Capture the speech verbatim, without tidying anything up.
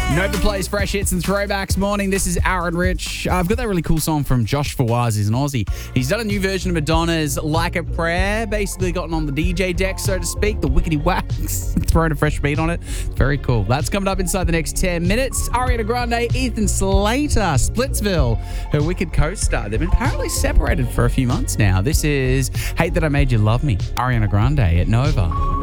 Nova plays fresh hits and throwbacks morning. This is Aaron Rich. I've got that really cool song from Josh Fawaz. He's an Aussie. He's done a new version of Madonna's Like a Prayer, basically gotten on the D J deck, so to speak, the wickety wax, thrown a fresh beat on it. Very cool. That's coming up inside the next ten minutes. Ariana Grande, Ethan Slater, Splitsville, her wicked co-star. They've been apparently separated for a few months now. This is Hate That I Made You Love Me, Ariana Grande at Nova.